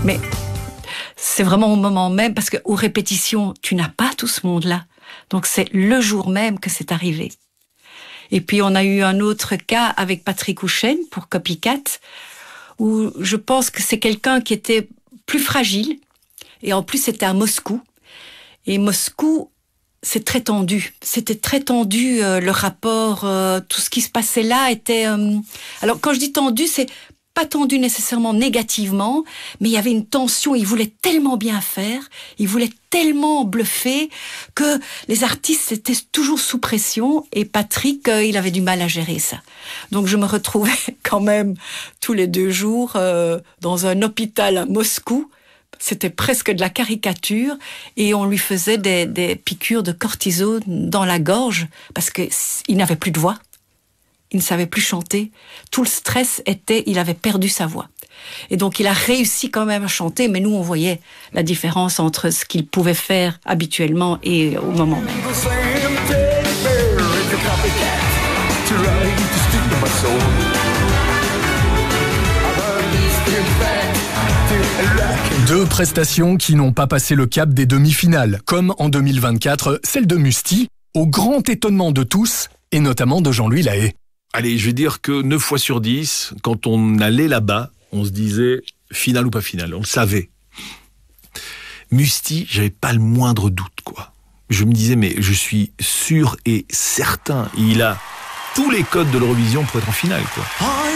Mais c'est vraiment au moment même, parce qu'aux répétitions, tu n'as pas tout ce monde-là. Donc c'est le jour même que c'est arrivé. Et puis on a eu un autre cas avec Patrick Houchen pour Copycat, où je pense que c'est quelqu'un qui était plus fragile, et en plus c'était à Moscou. Et Moscou, c'est très tendu. C'était très tendu, le rapport, tout ce qui se passait là était... Alors quand je dis tendu, c'est pas tendu nécessairement négativement, mais il y avait une tension, il voulait tellement bien faire, il voulait tellement bluffer, que les artistes étaient toujours sous pression, et Patrick, il avait du mal à gérer ça. Donc je me retrouvais quand même tous les 2 jours dans un hôpital à Moscou. C'était presque de la caricature, et on lui faisait des piqûres de cortisone dans la gorge, parce qu'il n'avait plus de voix. Il ne savait plus chanter. Tout le stress était, il avait perdu sa voix. Et donc, il a réussi quand même à chanter, mais nous, on voyait la différence entre ce qu'il pouvait faire habituellement et au moment même. 2 prestations qui n'ont pas passé le cap des demi-finales, comme en 2024, celle de Musti, au grand étonnement de tous, et notamment de Jean-Louis Lahaye. Allez, je vais dire que 9 fois sur 10, quand on allait là-bas, on se disait finale ou pas finale, on le savait. Musti, j'avais pas le moindre doute, quoi. Je me disais, mais je suis sûr et certain, il a tous les codes de l'Eurovision pour être en finale, quoi.